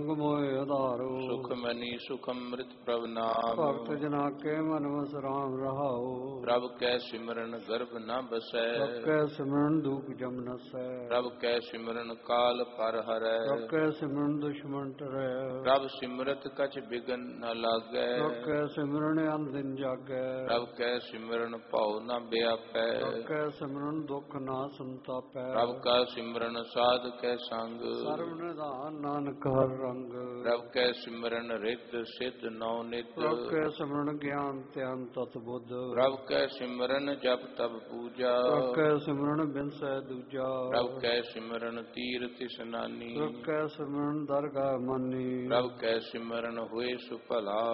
ਮੋਹਿ ਆਧਾਰੋ। ਸੁਖ ਮਨੀ ਸੁਖ ਅੰਮ੍ਰਿਤ ਪ੍ਰਭ ਨਾਮ। ਭਗਤ ਜਨਾ ਕੇ ਮਨ ਵਸਰਾਮ ਰਹਾਉ। ਪ੍ਰਭ ਕੈ ਸਿਮਰਨ ਗਰਭ ਨ ਬਸੈ। ਪ੍ਰਭ ਕੈ ਸਿਮਰਨ ਦੁਖ ਜਮ ਨਸੈ। ਪ੍ਰਭ ਕੈ ਸਿਮਰਨ ਕਾਲ ਪਰ ਹਰੈ। ਪ੍ਰਭ ਕੈ ਸਿਮਰਨ ਦੁਸ਼ਮਨ ਟਰੈ। ਪ੍ਰਭ ਸਿਮਰਤ ਕਛ ਬਿਗਨ ਨ ਲਾਗੈ। ਪ੍ਰਭ ਕੈ ਸਿਮਰਨ ਅੰਨ ਦਿਨ ਜਾਗੈ। ਪ੍ਰਭ ਕੈ ਸਿਮਰਨ ਭਉ ਨ ਬਿਆਪੈ। ਪ੍ਰਭ ਕੈ ਸਿਮਰਨ ਦੁਖ ਨਾ ਸੰਤਾਪੈ। ਪ੍ਰਭ ਕਾ ਸਿਮਰਨ ਸਾਧ ਕੈ ਸੰਗ। ਸਰਬ ਨਿਧਾਨ ਨਾਨਕ ਹਰਿ ਰੰਗ। ਪ੍ਰਭ ਕੈ ਸਿਮਰਨ ਰਿੱਧ ਸਿੱਧ ਨੌ ਨਿਤ। ਪ੍ਰਭ ਕੈ ਸਿਮਰਨ ਗਿਆਨ ਧਿਆਨ ਤਤ ਬੁੱਧ। ਪ੍ਰਭ ਕੈ ਸਿਮਰਨ ਜਪ ਤਪ ਪੂਜਾ। ਪ੍ਰਭ ਕੈ ਸਿਮਰਨ ਬਿਨਸੈ ਦੂਜਾ। ਪ੍ਰਭ ਕੈ ਸਿਮਰਨ ਤੀਰਥ ਇਸਨਾਨੀ। ਪ੍ਰਭ ਕੈ ਸਿਮਰਨ ਦਰਗਾਹ ਮਾਨੀ। ਪ੍ਰਭ ਕੈ ਸਿਮਰਨ ਹੋਏ ਸੁਭਲਾ।